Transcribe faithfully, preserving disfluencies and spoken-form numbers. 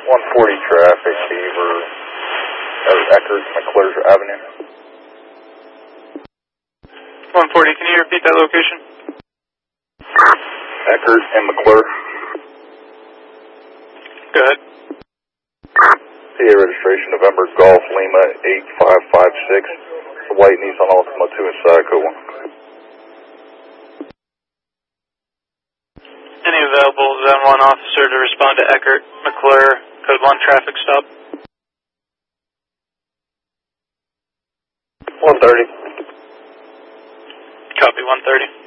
one forty traffic, Beaver, or Eckerd, McClure Avenue. one forty, can you repeat that location? Eckerd and McClure. Go ahead. P A registration, November Golf Lima eight five five six. The white Nissan Altima two inside, code one. Any available Zone one officer to respond to Eckerd, McClure, code one traffic stop? one thirty. Copy, one thirty.